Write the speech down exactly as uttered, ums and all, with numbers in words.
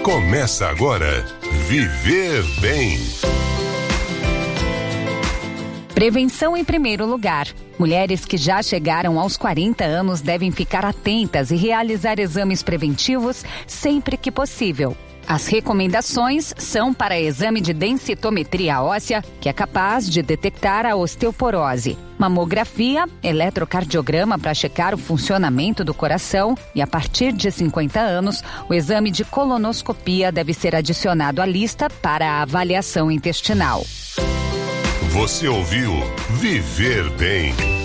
Começa agora, Viver Bem. Prevenção em primeiro lugar. Mulheres que já chegaram aos quarenta anos devem ficar atentas e realizar exames preventivos sempre que possível. As recomendações são para exame de densitometria óssea, que é capaz de detectar a osteoporose, mamografia, eletrocardiograma para checar o funcionamento do coração e, a partir de cinquenta anos, o exame de colonoscopia deve ser adicionado à lista para a avaliação intestinal. Você ouviu Viver Bem.